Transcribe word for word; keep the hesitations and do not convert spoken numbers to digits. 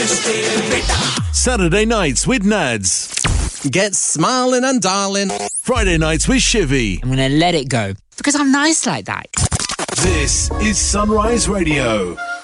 Saturday nights with Nads. Get smiling and darling. Friday nights with Shivy. I'm going to let it go because I'm nice like that. This is Sunrise Radio.